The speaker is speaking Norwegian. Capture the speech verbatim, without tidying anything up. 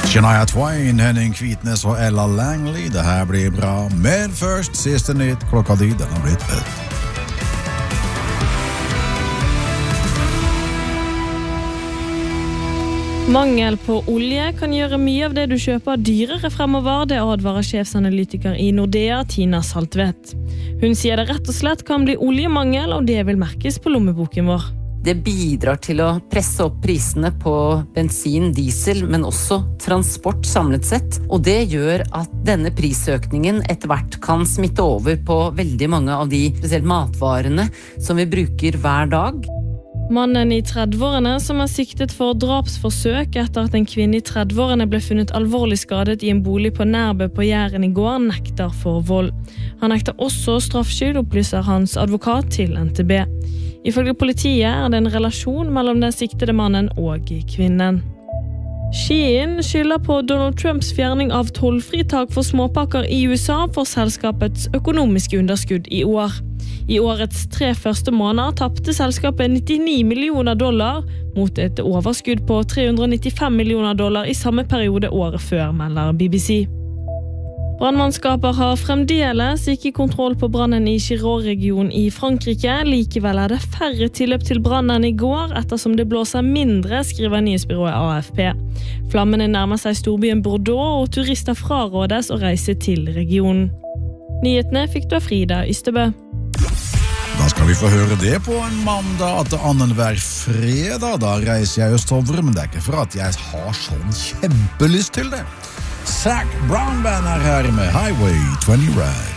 Shania Twain, Henning Kvitnes og Ella Langley. Det her blir bra. Men først, siste nytt, klokka di, den har blitt ett. Mangel på olje kan gjøre mye av det du kjøper dyrere fremover, det advarer sjefsanalytiker i Nordea, Tina Saltvedt. Hun sier det rett og slett kan bli oljemangel, og det vil merkes på lommeboken vår. Det bidrar til å presse opp prisene på bensin, diesel, men også transport samlet sett. Og det gjør at denne prisøkningen etter hvert kan smitte over på veldig mange av de spesielt matvarene som vi bruker hver dag. Mannen i trettiårene som er siktet for drapsforsøk etter at en kvinne i trettiårene ble funnet alvorlig skadet i en bolig på Nærbø på Jæren i går, nekter for vold. Han nekter også straffskyld, opplyser hans advokat til N T B. Ifølge politiet er det en relasjon mellom den siktede mannen og kvinnen. Shein skylder på Donald Trumps fjerning av tollfritak for småpakker i U S A for selskapets økonomiske underskudd i år. I årets tre første måneder tappte selskapet nittini millioner dollar mot et overskudd på tre hundre nittifem millioner dollar i samme periode året før, melder B B C. Brannmannskaper har fremdeles ikke kontroll på brannen i Giroud-regionen i Frankrike. Likevel er det færre tilløp til brannen i går, ettersom det blåser mindre, skriver nyhetsbyrået A F P. Flammene nærmer seg storbyen Bordeaux, og turister frarådes å reise til regionen. Nyhetene fikk du av Frida Ystebø. Da skal vi få høre det på en mandag til annenhver fredag. Da reiser jeg østover, men det er ikke for at jeg har sånn kjempelyst til det. Zac Brown Band er her med Highway twenty Ride.